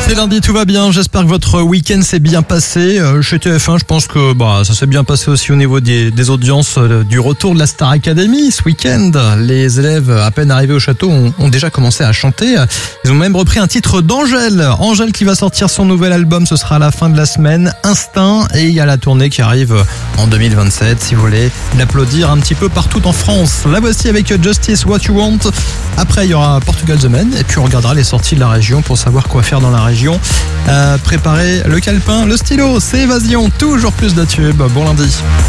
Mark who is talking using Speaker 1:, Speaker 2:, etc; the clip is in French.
Speaker 1: C'est lundi, tout va bien. J'espère que votre week-end s'est bien passé. Chez TF1, je pense que ça s'est bien passé aussi au niveau des audiences du retour de la Star Academy ce week-end. Les élèves, à peine arrivés au château, ont déjà commencé à chanter. Ils ont même repris un titre d'Angèle. Angèle qui va sortir son nouvel album, ce sera à la fin de la semaine. Instinct, et il y a la tournée qui arrive en 2027, si vous voulez l'applaudir un petit peu partout en France. La voici avec Justice What You Want. Après, il y aura Portugal The Man, et puis on regardera les sorties de la région pour savoir quoi faire dans la région. Préparez le calepin, le stylo, c'est Évasion, toujours plus de tubes. Bon lundi.